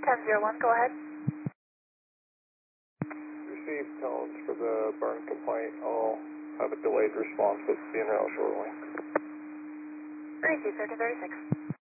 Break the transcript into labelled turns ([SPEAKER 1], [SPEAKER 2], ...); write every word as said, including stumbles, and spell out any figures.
[SPEAKER 1] ten zero one, go ahead.
[SPEAKER 2] Received tones for the burn complaint. I'll have a delayed response with the in route shortly.
[SPEAKER 1] Received, thirteen thirty-six.